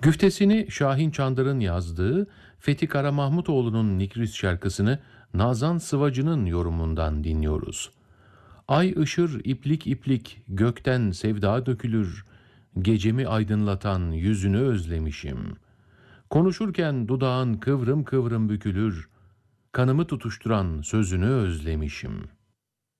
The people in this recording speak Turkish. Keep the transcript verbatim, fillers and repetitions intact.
Güftesini Şahin Çandır'ın yazdığı, Fethi Karamahmutoğlu'nun Nikris şarkısını Nazan Sıvacı'nın yorumundan dinliyoruz. Ay ışır iplik iplik, gökten sevda dökülür, gecemi aydınlatan yüzünü özlemişim. Konuşurken dudağın kıvrım kıvrım bükülür, kanımı tutuşturan sözünü özlemişim.''